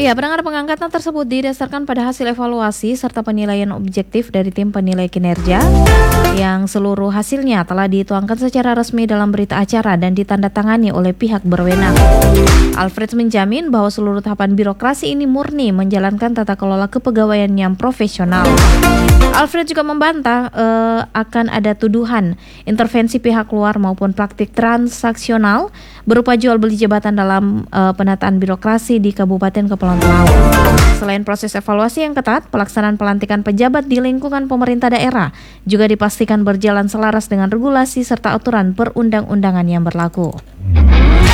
Ya, penanganan pengangkatan tersebut didasarkan pada hasil evaluasi serta penilaian objektif dari tim penilai kinerja yang seluruh hasilnya telah dituangkan secara resmi dalam berita acara dan ditandatangani oleh pihak berwenang. Alfred menjamin bahwa seluruh tahapan birokrasi ini murni menjalankan tata kelola kepegawaian yang profesional. Alfred juga membantah akan ada tuduhan intervensi pihak luar maupun praktik transaksional berupa jual beli jabatan dalam penataan birokrasi di Kabupaten Kepulauan Riau. Selain proses evaluasi yang ketat, pelaksanaan pelantikan pejabat di lingkungan pemerintah daerah juga dipastikan berjalan selaras dengan regulasi serta aturan perundang-undangan yang berlaku.